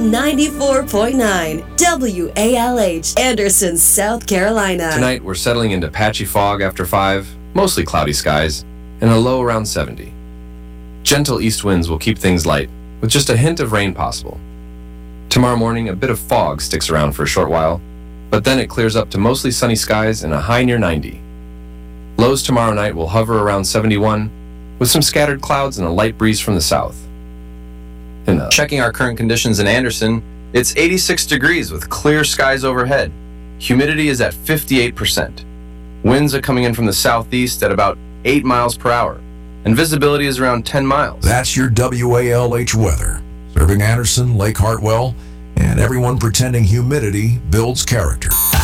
on 94.9 WALH, Anderson, South Carolina. Tonight, we're settling into patchy fog after 5, mostly cloudy skies, and a low around 70. Gentle east winds will keep things light, with just a hint of rain possible. Tomorrow morning, a bit of fog sticks around for a short while, but then it clears up to mostly sunny skies and a high near 90. Lows tomorrow night will hover around 71, with some scattered clouds and a light breeze from the south. Checking our current conditions in Anderson, it's 86 degrees with clear skies overhead. Humidity is at 58%. Winds are coming in from the southeast at about 8 miles per hour, and visibility is around 10 miles. That's your WALH weather. Serving Anderson, Lake Hartwell, and everyone pretending humidity builds character.